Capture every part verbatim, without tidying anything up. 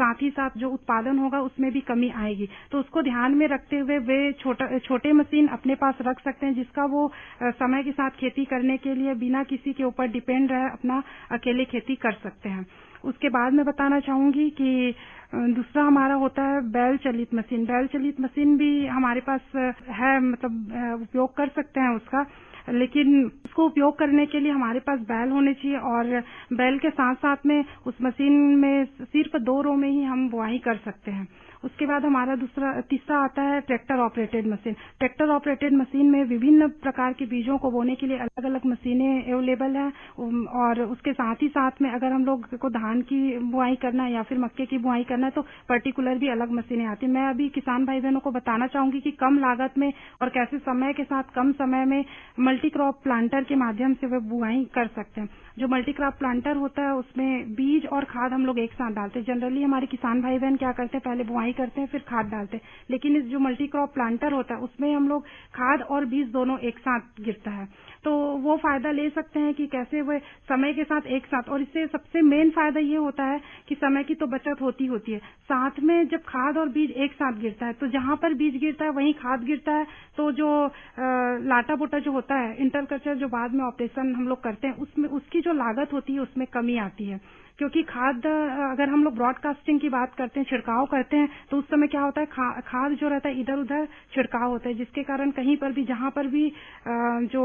साथ ही साथ जो उत्पादन होगा उसमें भी कमी आएगी। तो उसको ध्यान में रखते हुए वे छोटा छोटे मशीन अपने पास रख सकते हैं, जिसका वो समय के साथ खेती करने के लिए बिना किसी के ऊपर डिपेंड रहे अपना अकेले खेती कर सकते हैं। उसके बाद मैं बताना चाहूंगी कि दूसरा हमारा होता है बैल चलित मशीन। बैल चलित मशीन भी हमारे पास है, मतलब उपयोग कर सकते हैं उसका, लेकिन उसको उपयोग करने के लिए हमारे पास बैल होने चाहिए और बैल के साथ साथ में उस मशीन में सिर्फ दो रो में ही हम बुआई कर सकते हैं। उसके बाद हमारा दूसरा तीसरा आता है tractor operated machine. Tractor operated machine में विभिन्न प्रकार के बीजों को बोने के लिए अलग अलग मशीनें अवेलेबल हैं और उसके साथ ही साथ में अगर हम लोग को धान की बुआई करना है या फिर मक्के की बुआई करना है तो पर्टिकुलर भी अलग मशीनें आती हैं। मैं अभी किसान भाई बहनों को बताना चाहूंगी कि कम लागत में और कैसे समय के साथ कम समय में मल्टी क्रॉप प्लांटर के माध्यम से वे बुआई कर सकते हैं। जो मल्टी क्रॉप प्लांटर होता है उसमें बीज और खाद हम लोग एक साथ डालते हैं। जनरली हमारे किसान भाई बहन क्या करते हैं, पहले बुआई करते हैं फिर खाद डालते हैं, लेकिन इस जो मल्टी क्रॉप प्लांटर होता है उसमें हम लोग खाद और बीज दोनों एक साथ गिरता है। तो वो फायदा ले सकते हैं कि कैसे वो समय के साथ एक साथ, और इससे सबसे मेन फायदा ये होता है कि समय की तो बचत होती होती है, साथ में जब खाद और बीज एक साथ गिरता है तो जहां पर बीज गिरता है वहीं खाद गिरता है, तो जो लाटा बोटा जो होता है इंटरकल्चर जो बाद में ऑपरेशन हम लोग करते हैं उसमें उसकी जो लागत होती है उसमें कमी आती है। क्योंकि खाद अगर हम लोग ब्रॉडकास्टिंग की बात करते हैं, छिड़काव करते हैं, तो उस समय क्या होता है खा, खाद जो रहता है इधर उधर छिड़काव होता है, जिसके कारण कहीं पर भी जहां पर भी जो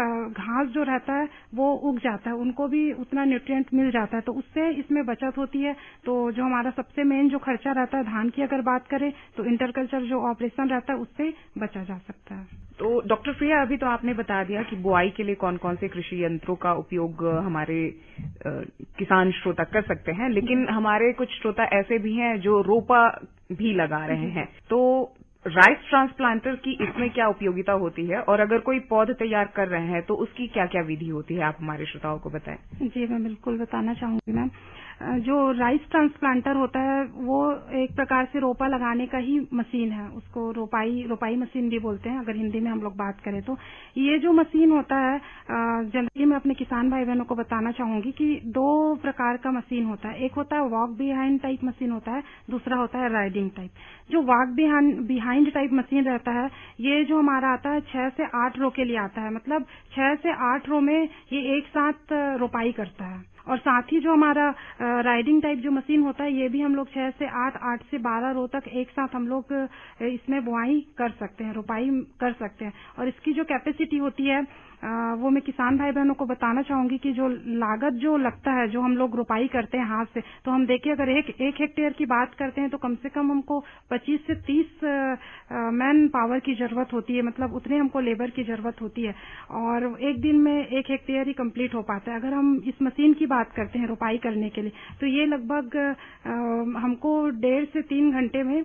घास जो रहता है वो उग जाता है, उनको भी उतना न्यूट्रिएंट मिल जाता है, तो उससे इसमें बचत होती है। तो जो हमारा सबसे मेन जो खर्चा रहता है धान की अगर बात करें तो इंटरकल्चर जो ऑपरेशन रहता है उससे बचा जा सकता है। तो डॉक्टर प्रिया, अभी तो आपने बता दिया कि बुआई के लिए कौन कौन से कृषि यंत्रों का उपयोग हमारे आ, किसान श्रोता कर सकते हैं, लेकिन हमारे कुछ श्रोता ऐसे भी हैं जो रोपा भी लगा रहे हैं, तो राइस ट्रांसप्लांटर की इसमें क्या उपयोगिता होती है, और अगर कोई पौध तैयार कर रहे हैं तो उसकी क्या क्या विधि होती है, आप हमारे श्रोताओं को बताएं। जी, मैं बिल्कुल बताना चाहूंगी मैम। जो राइस ट्रांसप्लांटर होता है वो एक प्रकार से रोपा लगाने का ही मशीन है, उसको रोपाई रोपाई मशीन भी बोलते हैं अगर हिंदी में हम लोग बात करें तो। ये जो मशीन होता है जनरली मैं अपने किसान भाई बहनों को बताना चाहूंगी कि दो प्रकार का मशीन होता है। एक होता है वॉक बिहाइंड टाइप मशीन होता है, दूसरा होता है राइडिंग टाइप। जो वॉक बिहाइंड टाइप मशीन रहता है ये जो हमारा आता है छह से आठ रो के लिए आता है, मतलब छह से आठ रो में ये एक साथ रोपाई करता है। और साथ ही जो हमारा राइडिंग टाइप जो मशीन होता है ये भी हम लोग छह से आठ आठ से बारह रो तक एक साथ हम लोग इसमें बुआई कर सकते हैं, रोपाई कर सकते हैं। और इसकी जो कैपेसिटी होती है आ, वो मैं किसान भाई बहनों को बताना चाहूंगी कि जो लागत जो लगता है जो हम लोग रोपाई करते हैं हाथ से, तो हम देखिए अगर एक एक हेक्टेयर की बात करते हैं तो कम से कम हमको पच्चीस से तीस मैन पावर की जरूरत होती है, मतलब उतने हमको लेबर की जरूरत होती है और एक दिन में एक हेक्टेयर ही कंप्लीट हो पाता है। अगर हम इस मशीन की बात करते हैं रोपाई करने के लिए तो ये लगभग हमको डेढ़ से तीन घंटे में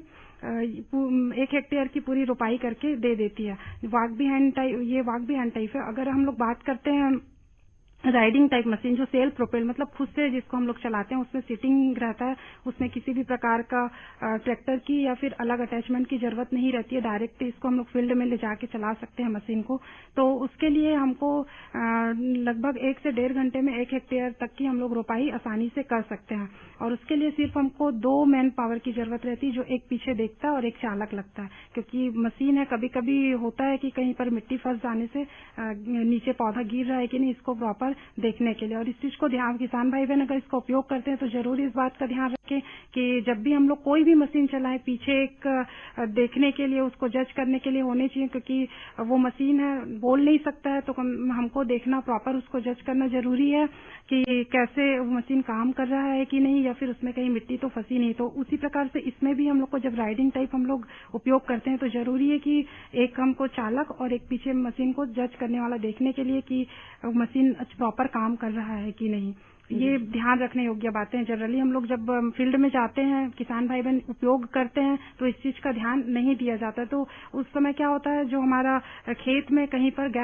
एक हेक्टेयर की पूरी रोपाई करके दे देती है। वॉक बिहाइंड टाइप, ये वॉक बिहाइंड टाइप है। अगर हम लोग बात करते हैं राइडिंग टाइप मशीन जो सेल्फ प्रोपेल, मतलब खुद से जिसको हम लोग चलाते हैं, उसमें सीटिंग रहता है, उसमें किसी भी प्रकार का ट्रैक्टर की या फिर अलग अटैचमेंट की जरूरत नहीं रहती है, डायरेक्ट इसको हम लोग फील्ड में ले जाके चला सकते हैं मशीन को। तो उसके लिए हमको लगभग एक से डेढ़ घंटे में एक हेक्टेयर तक की हम लोग रोपाई आसानी से कर सकते हैं और उसके लिए सिर्फ हमको दो मैन पावर की जरूरत रहती है, जो एक पीछे देखता है और एक चालक लगता है, क्योंकि मशीन है कभी कभी होता है कि कहीं पर मिट्टी फंस जाने से नीचे पौधा गिर रहा है कि नहीं, इसको प्रॉपर देखने के लिए। और इस चीज को ध्यान किसान भाई बहन अगर इसका उपयोग करते हैं तो जरूर इस बात का ध्यान रखें कि जब भी हम लोग कोई भी मशीन चलाएं पीछे एक देखने के लिए, उसको जज करने के लिए होने चाहिए, क्योंकि वो मशीन है बोल नहीं सकता है, तो हमको देखना प्रॉपर, उसको जज करना जरूरी है कि कैसे मशीन काम कर रहा है कि नहीं, या फिर उसमें कहीं मिट्टी तो फंसी नहीं। तो उसी प्रकार से इसमें भी हम लोग को जब राइडिंग टाइप हम लोग उपयोग करते हैं तो जरूरी है कि एक हमको चालक और एक पीछे मशीन को जज करने वाला देखने के लिए कि मशीन प्रॉपर काम कर रहा है कि नहीं। ये ध्यान रखने योग्य बातें हैं। जनरली हम लोग जब फील्ड में जाते हैं, किसान भाई बहन उपयोग करते हैं, तो इस चीज का ध्यान नहीं दिया जाता। तो उस समय क्या होता है, जो हमारा खेत में कहीं पर